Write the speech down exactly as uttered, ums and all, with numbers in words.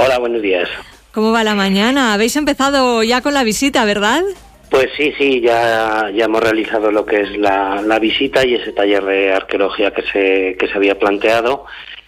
Hola, buenos días. ¿Cómo va la mañana? Habéis empezado ya con la visita, ¿verdad? Pues sí, sí, ya, ya hemos realizado lo que es la, la visita y ese taller de arqueología que se, que se había planteado.